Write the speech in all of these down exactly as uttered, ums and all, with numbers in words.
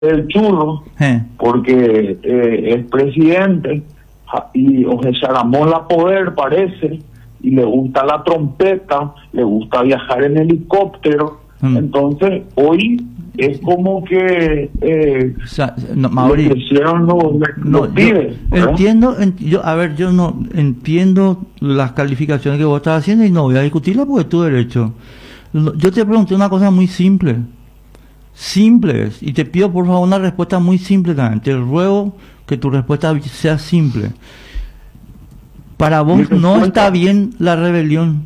el churro, Eh. porque eh, es presidente ja, y José Saramola poder parece, y le gusta la trompeta, le gusta viajar en helicóptero. Mm. Entonces hoy es como que eh, O sea, no, le Mauri, crecieron los, no, los yo pibes, ¿verdad? entiendo, en- yo, a ver, yo no entiendo las calificaciones que vos estás haciendo y no voy a discutirlas porque es tu derecho. Lo- Yo te pregunté una cosa muy simple, simple es, y te pido por favor una respuesta muy simple también. Te ruego que tu respuesta sea simple. Para Mi vos no respuesta- está bien la rebelión.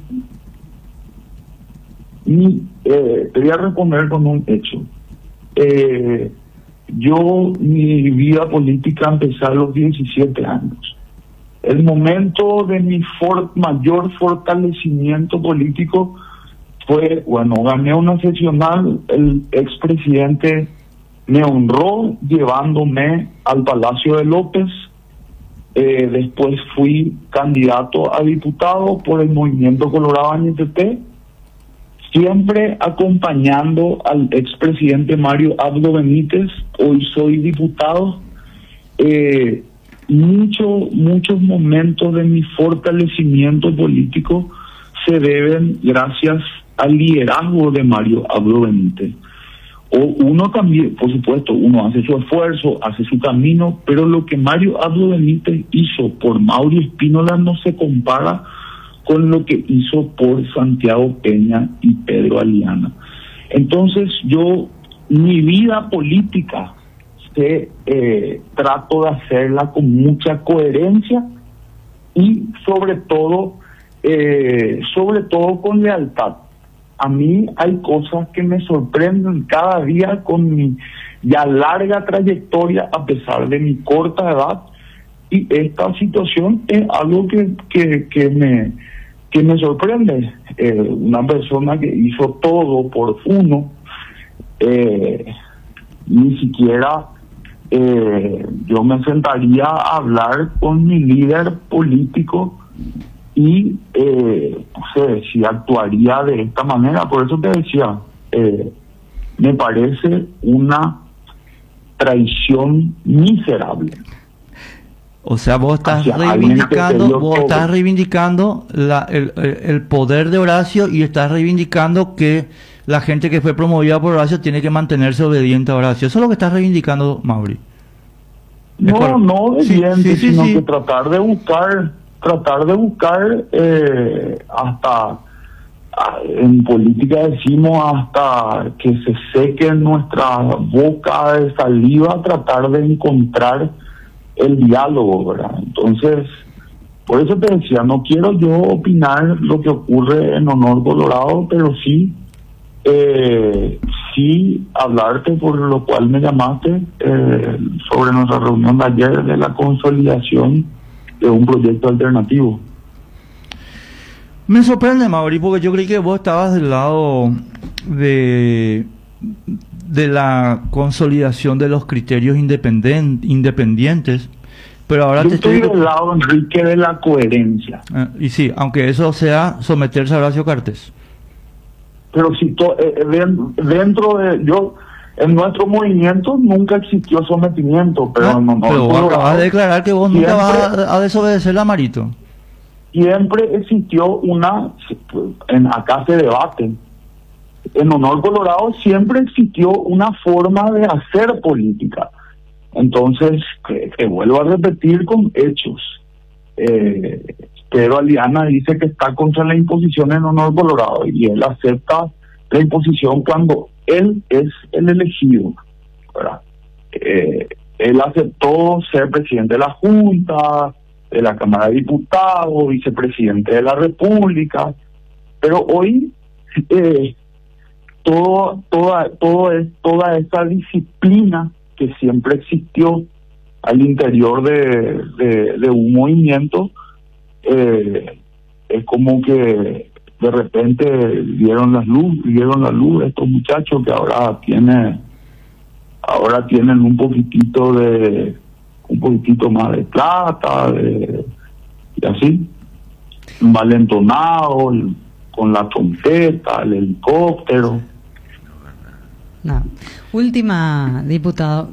Y eh, te voy a responder con un hecho. Eh, yo, mi vida política empecé a los diecisiete años. El momento de mi for- mayor fortalecimiento político fue, bueno, gané una seccional, el expresidente me honró llevándome al Palacio de López. Eh, después fui candidato a diputado por el Movimiento Colorado N T T, siempre acompañando al expresidente Mario Abdo Benítez. Hoy soy diputado. Eh, mucho, muchos momentos de mi fortalecimiento político se deben gracias al liderazgo de Mario Abdo Benítez. O uno también, por supuesto, uno hace su esfuerzo, hace su camino, pero lo que Mario Abdo Benítez hizo por Mauri Espínola no se compara con lo que hizo por Santiago Peña y Pedro Aliana. Entonces yo, mi vida política, se, eh, trato de hacerla con mucha coherencia y sobre todo, eh, sobre todo con lealtad. A mí hay cosas que me sorprenden cada día con mi ya larga trayectoria, a pesar de mi corta edad, y esta situación es algo que, que, que me que me sorprende. Eh, una persona que hizo todo por uno, eh, ni siquiera eh, yo me sentaría a hablar con mi líder político y eh, no sé si actuaría de esta manera. Por eso te decía, eh, me parece una traición miserable. O sea, vos estás Hacia alguien que te reivindicando, dio vos todo. estás reivindicando la, el, el, el poder de Horacio y estás reivindicando que la gente que fue promovida por Horacio tiene que mantenerse obediente a Horacio. Eso es lo que estás reivindicando, Mauri. No, no obediente, sí, sí, sino sí. que tratar de buscar, tratar de buscar eh, hasta, ah, en política decimos, hasta que se seque nuestra boca de saliva, tratar de encontrar el diálogo, ¿verdad? Entonces, por eso te decía, no quiero yo opinar lo que ocurre en Honor Colorado, pero sí, eh, sí hablarte, por lo cual me llamaste, eh, sobre nuestra reunión de ayer de la consolidación de un proyecto alternativo. Me sorprende, Mauri, porque yo creí que vos estabas del lado de de la consolidación de los criterios independen, independientes, pero ahora Yo te estoy estoy... del lado, Enrique, de la coherencia. Ah, y sí, aunque eso sea someterse a Horacio Cartes. Pero si to, eh, dentro de... yo en nuestro movimiento nunca existió sometimiento, pero Ah, no, no, pero vos acabas de declarar que vos nunca vas a, a desobedecer a Marito. Siempre existió una... en acá se debate. En Honor Colorado siempre existió una forma de hacer política. Entonces, que, que vuelvo a repetir con hechos. Eh, Pedro Aliana dice que está contra la imposición en Honor Colorado y él acepta la imposición cuando él es el elegido, ¿verdad? Eh, él aceptó ser presidente de la Junta, de la Cámara de Diputados, vicepresidente de la República, pero hoy... Eh, Todo, toda, todo es, toda esa disciplina que siempre existió al interior de, de, de un movimiento, eh, es como que de repente vieron la luz, vieron la luz estos muchachos que ahora tiene, ahora tienen un poquitito de, un poquitito más de plata, de, y así, valentonado, con la trompeta, el helicóptero. No. Última, diputado.